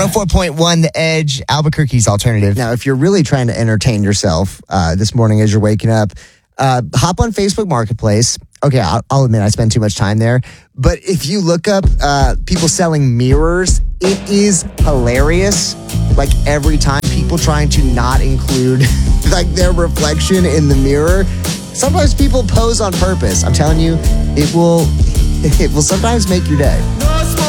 104.1 The Edge, Albuquerque's alternative. Now, if you're really trying to entertain yourself this morning as you're waking up, hop on Facebook Marketplace. Okay, I'll admit I spend too much time there. But if you look up people selling mirrors, it is hilarious. Like every time, people trying to not include like their reflection in the mirror. Sometimes people pose on purpose. I'm telling you, it will sometimes make your day.